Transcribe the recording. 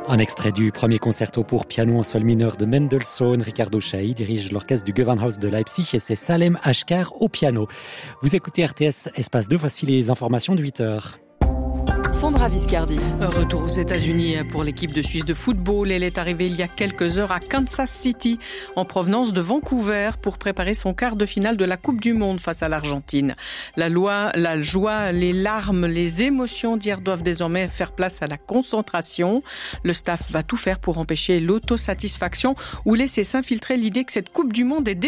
Un extrait du premier concerto pour piano en sol mineur de Mendelssohn. Ricardo Chailly dirige l'orchestre du Gewandhaus de Leipzig et c'est Salem Ashkar au piano. Vous écoutez RTS Espace 2, voici les informations de 8h. Sandra Viscardi. Retour aux États-Unis pour l'équipe de Suisse de football. Elle est arrivée il y a quelques heures à Kansas City en provenance de Vancouver pour préparer son quart de finale de la Coupe du Monde face à l'Argentine. La joie, les larmes, les émotions d'hier doivent désormais faire place à la concentration. Le staff va tout faire pour empêcher l'autosatisfaction ou laisser s'infiltrer l'idée que cette Coupe du Monde est